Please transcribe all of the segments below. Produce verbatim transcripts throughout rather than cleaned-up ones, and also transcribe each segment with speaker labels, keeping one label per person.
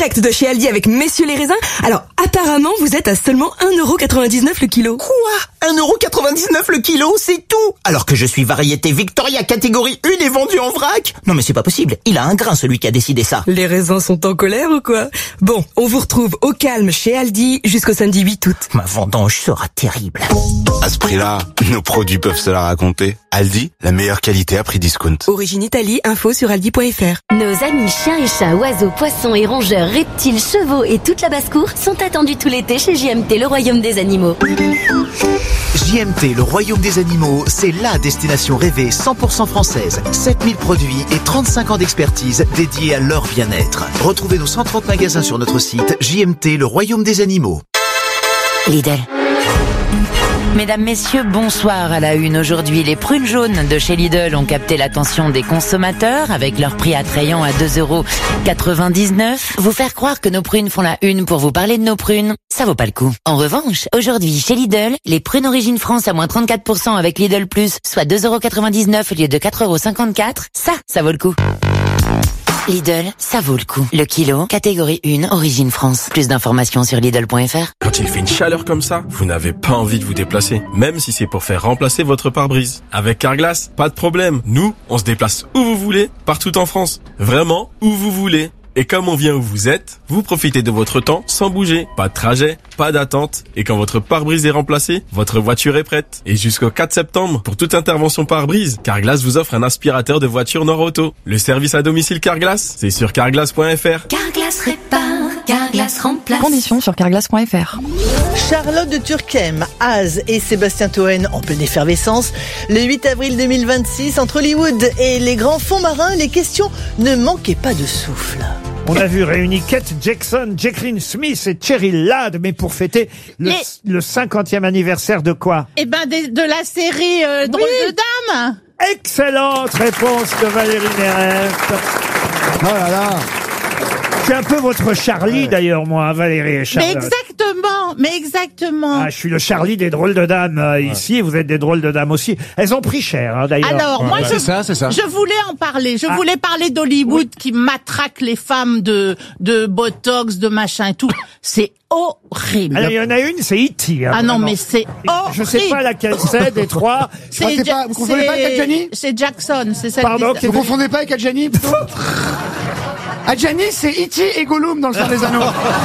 Speaker 1: direct de chez Aldi avec Messieurs les raisins. Alors, apparemment, vous êtes à seulement un euro quatre-vingt-dix-neuf le kilo.
Speaker 2: Quoi ? un euro quatre-vingt-dix-neuf le kilo, c'est tout ? Alors que je suis variété Victoria catégorie un et vendu en vrac ? Non mais c'est pas possible, il a un grain celui qui a décidé ça.
Speaker 1: Les raisins sont en colère ou quoi ? Bon, on vous retrouve au calme chez Aldi jusqu'au samedi huit août.
Speaker 2: Ma vendange sera terrible.
Speaker 3: À ce prix-là, nos produits peuvent se la raconter. Aldi, la meilleure qualité à prix discount.
Speaker 1: Origine Italie, info sur aldi point fr.
Speaker 4: Nos amis chiens et chats, oiseaux, poissons et rongeurs, reptiles, chevaux et toute la basse-cour sont attendus tout l'été chez J M T, le royaume des animaux.
Speaker 5: J M T, le royaume des animaux, c'est la destination rêvée cent pour cent française. sept mille produits et trente-cinq ans d'expertise dédiés à leur bien-être. Retrouvez nos cent trente magasins sur notre site J M T, le royaume des animaux.
Speaker 6: Lidl. Mesdames, messieurs, bonsoir à la une. Aujourd'hui, les prunes jaunes de chez Lidl ont capté l'attention des consommateurs avec leur prix attrayant à deux euros quatre-vingt-dix-neuf. Vous faire croire que nos prunes font la une pour vous parler de nos prunes, ça vaut pas le coup. En revanche, aujourd'hui, chez Lidl, les prunes Origine France à moins trente-quatre pour cent avec Lidl Plus, soit deux euros quatre-vingt-dix-neuf au lieu de quatre euros cinquante-quatre, ça, ça vaut le coup. Lidl, ça vaut le coup. Le kilo, catégorie un, Origine France. Plus d'informations sur Lidl point fr.
Speaker 7: Quand il fait une chaleur comme ça, vous n'avez pas envie de vous déplacer, même si c'est pour faire remplacer votre pare-brise. Avec Carglass, pas de problème. Nous, on se déplace où vous voulez, partout en France. Vraiment, où vous voulez. Et comme on vient où vous êtes, vous profitez de votre temps sans bouger. Pas de trajet, pas d'attente. Et quand votre pare-brise est remplacé, votre voiture est prête. Et jusqu'au quatre septembre, pour toute intervention pare-brise, Carglass vous offre un aspirateur de voiture Nord-Auto. Le service à domicile Carglass, c'est sur carglass point fr.
Speaker 4: Carglass répare, Carglass remplace.
Speaker 8: Conditions sur carglass point fr.
Speaker 9: Charlotte de Turckheim, Az et Sébastien Toen en pleine effervescence. Le huit avril deux mille vingt-six, entre Hollywood et les grands fonds marins, les questions ne manquaient pas de souffle.
Speaker 10: On a vu réunis Kate Jackson, Jacqueline Smith et Cheryl Ladd, mais pour fêter le,
Speaker 11: Les...
Speaker 10: le cinquantième anniversaire de quoi ?
Speaker 11: Eh ben, de, de la série euh, Drôle oui. de Dame.
Speaker 10: Excellente réponse de Valérie Mérès.
Speaker 12: Oh là là.
Speaker 10: Je suis un peu votre Charlie, ouais. d'ailleurs, moi, Valérie et Charlotte.
Speaker 11: Mais exactement, mais exactement.
Speaker 10: Ah, je suis le Charlie des drôles de dames euh, ouais. ici, et vous êtes des drôles de dames aussi. Elles ont pris cher, hein, d'ailleurs.
Speaker 11: Alors, ouais. moi,
Speaker 12: ouais.
Speaker 11: je,
Speaker 12: c'est ça, c'est ça.
Speaker 11: je voulais en parler. Je
Speaker 10: ah.
Speaker 11: voulais parler d'Hollywood oui. qui matraque les femmes de, de Botox, de machin et tout. C'est horrible.
Speaker 10: Alors, il y en a une, c'est E T Hein,
Speaker 11: ah non,
Speaker 10: vraiment.
Speaker 11: mais c'est horrible.
Speaker 10: Je sais pas laquelle c'est des trois.
Speaker 11: C'est
Speaker 12: ja- pas, vous confondez pas avec Adjani ?
Speaker 11: C'est Jackson, c'est ça.
Speaker 10: Pardon,
Speaker 11: que
Speaker 12: vous confondez pas avec Adjani plutôt ? Adjani, c'est E T et Gollum dans le Seigneur des Anneaux.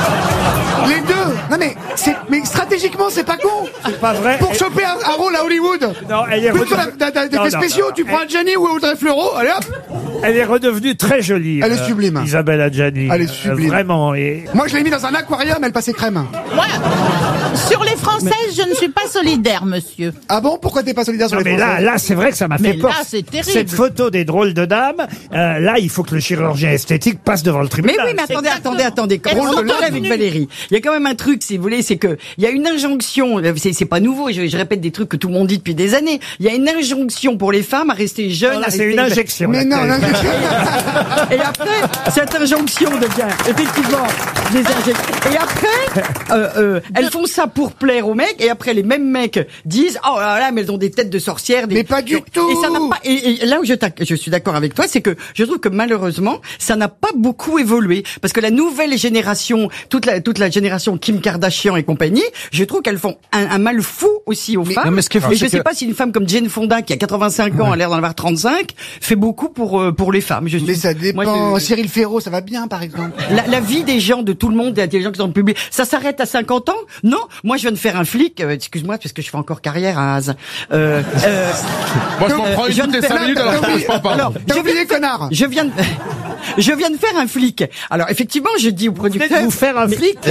Speaker 12: Les deux. Non mais, c'est, mais stratégiquement, c'est pas con.
Speaker 10: C'est pas vrai.
Speaker 12: Pour
Speaker 10: elle...
Speaker 12: choper un, un rôle à Hollywood.
Speaker 10: Non, elle est
Speaker 12: plutôt
Speaker 10: redevenue...
Speaker 12: d'effets spéciaux, non, tu prends Adjani ou Audrey Fleurot, allez hop.
Speaker 10: Elle est redevenue très jolie.
Speaker 12: Elle est sublime.
Speaker 10: Euh, Isabelle Adjani.
Speaker 12: Elle est sublime.
Speaker 10: Euh, vraiment. Et...
Speaker 12: Moi, je l'ai mis dans un aquarium, elle passait crème.
Speaker 11: Moi, sur les Françaises, mais... je ne suis pas solidaire, monsieur.
Speaker 12: Ah bon? Pourquoi t'es pas solidaire sur
Speaker 10: non,
Speaker 12: les
Speaker 10: mais
Speaker 12: Françaises?
Speaker 10: là, là, c'est vrai que ça m'a
Speaker 11: mais
Speaker 10: fait peur.
Speaker 11: Là, c'est terrible.
Speaker 10: Cette photo des drôles de dames, euh, là, il faut que le chirurgien esthétique passe devant le tribunal.
Speaker 13: Mais oui, mais attendez, attendez, attendez. Quand
Speaker 11: on
Speaker 13: on avec Valérie, il y a quand même un truc, si vous voulez, c'est que il y a une injonction. C'est, c'est pas nouveau. Je, je répète des trucs que tout le monde dit depuis des années. Il y a une injonction pour les femmes à rester jeunes.
Speaker 10: Non, là,
Speaker 13: à
Speaker 10: c'est
Speaker 13: rester...
Speaker 10: une injection.
Speaker 12: Mais non, l'injection.
Speaker 13: Et après, cette injonction devient effectivement des injections. Et après, euh, euh, elles font ça pour plaire aux mecs. Et après, les mêmes mecs disent oh là là, mais elles ont des têtes de sorcières. Des...
Speaker 12: Mais pas du tout.
Speaker 13: Et ça n'a pas. Et, et là où je, je suis d'accord avec toi, c'est que je trouve que malheureusement, ça n'a pas beaucoup évolué parce que la nouvelle génération, toute la toute la génération Kim Kardashian et compagnie, je trouve qu'elles font un, un mal fou aussi aux
Speaker 12: mais,
Speaker 13: femmes.
Speaker 12: Non, mais ce
Speaker 13: et je
Speaker 12: sais
Speaker 13: que... pas si une femme comme Jane Fonda, qui a quatre-vingt-cinq ans, ouais. a l'air d'en avoir trente-cinq, fait beaucoup pour euh, pour les femmes. Je
Speaker 12: mais
Speaker 13: suis...
Speaker 12: ça dépend. Moi, je... Cyril Ferraud, ça va bien, par exemple.
Speaker 13: La, la vie des gens, de tout le monde, des gens qui sont dans le public, ça s'arrête à cinquante ans? Non. Moi, je viens de faire un flic. Euh, excuse-moi, parce que je fais encore carrière à Az. Euh, euh,
Speaker 12: Moi, je m'en prends une des cinq minutes, alors je parle pas. Alors, t'as oublié, connard.
Speaker 13: Je viens de... Je viens de faire un flic. Alors effectivement, je dis au producteur...
Speaker 10: Vous faire un
Speaker 13: mais...
Speaker 10: flic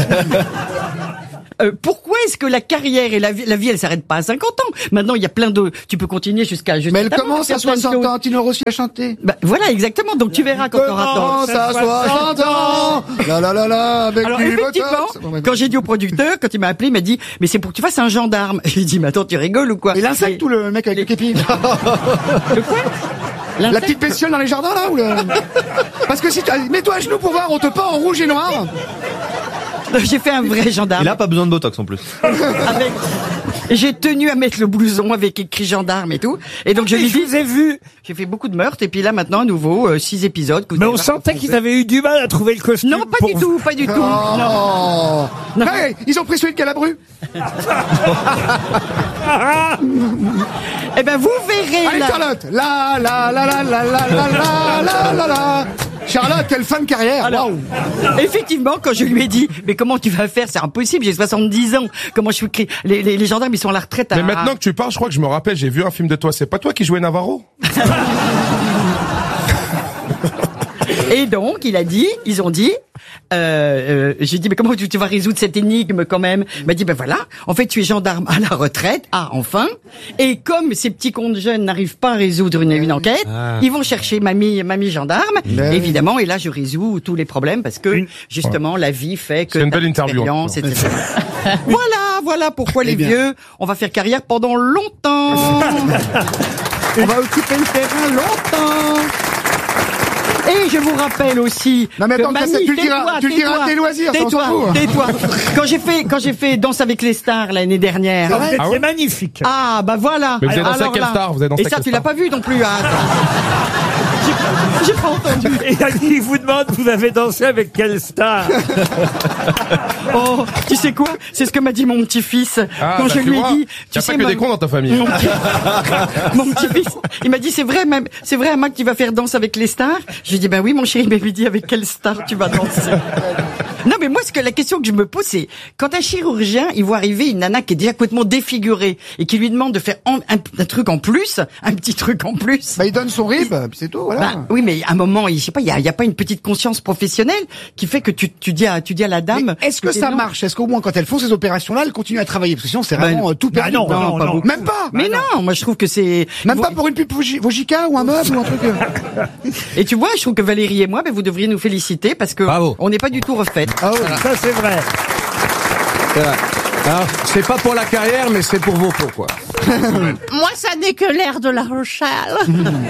Speaker 13: Euh, pourquoi est-ce que la carrière et la vie, la vie, elle s'arrête pas à cinquante ans? Maintenant, il y a plein de, tu peux continuer jusqu'à, jusqu'à
Speaker 12: mais elle commence à soixante ans, Tino Rossi a chanté.
Speaker 13: Bah, voilà, exactement. Donc, tu verras quand t'auras tort.
Speaker 12: Commence à soixante ans! La la la la, avec
Speaker 13: Alors,
Speaker 12: du
Speaker 13: effectivement,
Speaker 12: botox.
Speaker 13: quand j'ai dit au producteur, quand il m'a appelé, il m'a dit, mais c'est pour que tu fasses un gendarme. J'ai dit, mais attends, tu rigoles ou quoi?
Speaker 12: Et l'insecte ou le mec avec le képi?
Speaker 13: Le quoi?
Speaker 12: La petite bestiole dans les jardins, là, ou le... Parce que si tu, mets-toi à genoux pour voir, on te peint en rouge et noir.
Speaker 13: J'ai fait un vrai gendarme.
Speaker 14: Il a pas besoin de botox en plus.
Speaker 13: Avec, J'ai tenu à mettre le blouson avec écrit gendarme et tout. Et donc je
Speaker 10: Et
Speaker 13: lui
Speaker 10: je
Speaker 13: dis,
Speaker 10: vous ai vu.
Speaker 13: j'ai fait beaucoup de meurtres et puis là maintenant à nouveau euh, six épisodes. que vous
Speaker 10: Mais
Speaker 13: avez
Speaker 10: on
Speaker 13: pas
Speaker 10: sentait
Speaker 13: compris.
Speaker 10: qu'ils avaient eu du mal à trouver le costume.
Speaker 13: Non, pas
Speaker 10: pour
Speaker 13: du
Speaker 10: vous.
Speaker 13: tout, pas du tout.
Speaker 12: Oh.
Speaker 13: Non.
Speaker 12: Hey, ils ont pris celui de Calabru.
Speaker 13: Eh ben vous verrez
Speaker 12: Allez
Speaker 13: là.
Speaker 12: Charlotte. La la la la la la la la la la la. Charlotte, quelle fin de carrière.
Speaker 13: Alors,
Speaker 12: Waouh.
Speaker 13: effectivement, quand je lui ai dit, mais comment tu vas faire? C'est impossible, j'ai soixante-dix ans. Comment je suis écrit? Les, les, les gendarmes, ils sont à la retraite à...
Speaker 8: Mais maintenant que tu parles, je crois que je me rappelle, j'ai vu un film de toi. C'est pas toi qui jouais Navarro?
Speaker 13: Et donc, il a dit, ils ont dit, euh, euh, j'ai dit, mais comment tu, tu vas résoudre cette énigme quand même? Il m'a dit, ben voilà, en fait, tu es gendarme à la retraite, ah, enfin, et comme ces petits comptes jeunes n'arrivent pas à résoudre une, une enquête,
Speaker 8: Ah.
Speaker 13: ils vont chercher mamie, mamie gendarme,
Speaker 8: Mais-
Speaker 13: évidemment, et là, je résous tous les problèmes parce que, justement, la vie fait que...
Speaker 8: C'est une
Speaker 13: t'as
Speaker 8: belle interview,
Speaker 13: l'expérience,
Speaker 8: en
Speaker 13: et cetera. Voilà, voilà pourquoi les
Speaker 12: Eh bien.
Speaker 13: vieux, on va faire carrière pendant longtemps. On va occuper le terrain longtemps. Et je vous rappelle aussi
Speaker 12: Non, mais attends,
Speaker 13: que
Speaker 12: ça,
Speaker 13: mamie,
Speaker 12: tu le diras-
Speaker 13: tais-toi,
Speaker 12: tu le diras
Speaker 13: tais-toi,
Speaker 12: à tes loisirs, ça, on
Speaker 13: tais-toi,
Speaker 12: s'en fout.
Speaker 13: tais-toi. Quand j'ai fait, quand j'ai fait Danse avec les stars l'année dernière.
Speaker 10: Ah,
Speaker 8: Ah
Speaker 10: c'est
Speaker 8: ouais
Speaker 10: magnifique.
Speaker 13: Ah, bah voilà.
Speaker 8: Mais vous avez dansé
Speaker 13: Alors
Speaker 8: à quelle
Speaker 13: là-
Speaker 8: star Vous avez dansé
Speaker 13: Et
Speaker 8: à
Speaker 13: ça,
Speaker 8: quelle
Speaker 13: tu l'as
Speaker 8: star
Speaker 13: pas vu non plus, hein. J'ai- J'ai pas entendu.
Speaker 10: Et il vous demande, vous avez dansé avec quelle star?
Speaker 13: Oh, tu sais quoi? C'est ce que m'a dit mon petit-fils
Speaker 8: Ah,
Speaker 13: quand
Speaker 8: bah,
Speaker 13: je
Speaker 8: tu
Speaker 13: lui ai
Speaker 8: vois,
Speaker 13: dit.
Speaker 8: y a pas que
Speaker 13: ma-
Speaker 8: des cons dans ta famille.
Speaker 13: Mon petit- mon petit-fils, il m'a dit c'est vrai même, c'est vrai Mac, tu vas faire Danse avec les stars. Je lui ai dit ben oui mon chéri, mais lui dit avec quelle star tu vas danser. Non mais moi ce que la question que je me pose c'est quand un chirurgien il voit arriver une nana qui est déjà complètement défigurée et qui lui demande de faire un, un- un truc en plus, un petit truc en plus.
Speaker 12: Bah, il donne son rib, puis c'est tout, voilà.
Speaker 13: Bah, oui, mais à un moment, je sais pas, il y a, il y a pas une petite conscience professionnelle qui fait que tu, tu dis à, tu dis à la dame.
Speaker 12: Mais est-ce que
Speaker 13: c'est
Speaker 12: ça
Speaker 13: non.
Speaker 12: marche? Est-ce qu'au moins quand elles font ces opérations-là, elles continuent à travailler? Parce que sinon, c'est
Speaker 13: Ben,
Speaker 12: vraiment euh, tout
Speaker 10: bah
Speaker 12: perdu.
Speaker 10: non, non,
Speaker 13: pas
Speaker 10: non.
Speaker 13: beaucoup.
Speaker 12: Même pas.
Speaker 13: Mais non, moi je trouve que c'est
Speaker 12: Même pas pour une pub Vogi- Vogica ou un meuble ou un truc. euh.
Speaker 13: Et tu vois, je trouve que Valérie et moi, ben, vous devriez nous féliciter parce que
Speaker 14: Bravo.
Speaker 13: on n'est pas du tout refaites.
Speaker 12: Ah oui.
Speaker 10: Ça, c'est vrai.
Speaker 14: C'est vrai. Alors, c'est pas pour la carrière, mais c'est pour vos peaux, quoi.
Speaker 11: Moi, ça n'est que l'air de La Rochelle.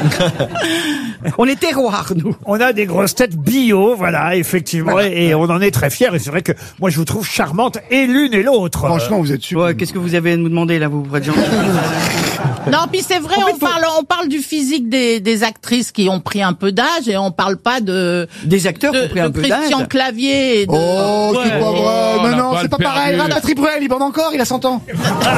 Speaker 13: On est terroir, nous.
Speaker 10: On a des grosses têtes bio, voilà, effectivement, et, et on en est très fiers. Et c'est vrai que moi, je vous trouve charmante et l'une et l'autre.
Speaker 12: Franchement, vous êtes super.
Speaker 13: Ouais, qu'est-ce que vous avez à nous demander là, vous, pour être gentil?
Speaker 11: Non, puis c'est vrai, on parle, on parle du physique des, des actrices qui ont pris un peu d'âge et on parle pas de
Speaker 13: des acteurs
Speaker 11: de,
Speaker 13: qui ont pris un
Speaker 11: de
Speaker 13: peu
Speaker 11: Christian
Speaker 13: d'âge.
Speaker 11: Clavier. Et de,
Speaker 12: Oh, c'est
Speaker 11: Ouais.
Speaker 12: pas vrai.
Speaker 8: Oh,
Speaker 12: Mais
Speaker 8: la
Speaker 12: non,
Speaker 8: balle
Speaker 12: c'est pas pareil.
Speaker 8: perdue.
Speaker 12: Regarde, Patrick Bruel, il bande encore, il a cent ans.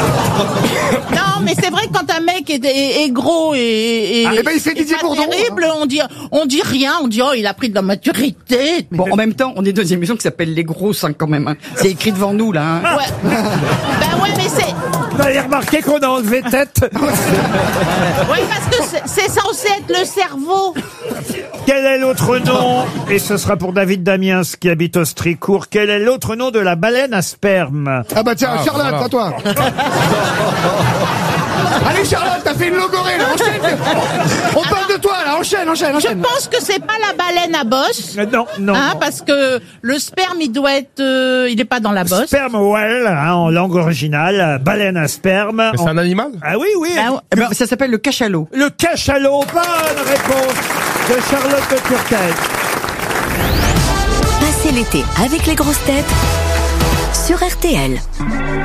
Speaker 11: Non, mais c'est vrai que quand un mec est, est, est gros et, et,
Speaker 12: Ah, eh ben, il fait
Speaker 11: et
Speaker 12: Didier
Speaker 11: pas
Speaker 12: Bourdon,
Speaker 11: terrible, on dit, on dit rien, on dit oh il a pris de la maturité.
Speaker 13: Bon, en même temps, on est dans une émission qui s'appelle Les Grosses, hein, quand même. Hein. C'est écrit devant nous, là. Hein.
Speaker 11: Ouais. Ben ouais, mais c'est,
Speaker 10: Vous avez remarqué qu'on a enlevé tête.
Speaker 11: ouais, parce que c'est- c'est censé être le cerveau.
Speaker 10: Quel est l'autre nom? Et ce sera pour David Damiens qui habite Austricourt. Quel est l'autre nom de la baleine à sperme?
Speaker 12: Ah bah tiens,
Speaker 8: Ah,
Speaker 12: Charlotte,
Speaker 8: voilà.
Speaker 12: à toi. Allez Charlotte, t'as fait une logorée là, enchaîne. On parle de toi là, enchaîne, enchaîne,
Speaker 11: Je
Speaker 12: enchaîne.
Speaker 11: pense que c'est pas la baleine à bosse.
Speaker 10: Euh, Non, non.
Speaker 11: Hein,
Speaker 10: non.
Speaker 11: parce que le sperme, il doit être, euh, il est pas dans la bosse.
Speaker 10: Sperme whale, hein, en langue originale, baleine à sperme.
Speaker 8: Mais c'est
Speaker 10: En-
Speaker 8: un animal?
Speaker 10: Ah oui, oui.
Speaker 11: Ben,
Speaker 13: Eh ben, ça s'appelle le cachalot.
Speaker 10: Le cachalot, bonne réponse de Charlotte de Turckheim.
Speaker 4: Passez l'été avec les grosses têtes sur R T L.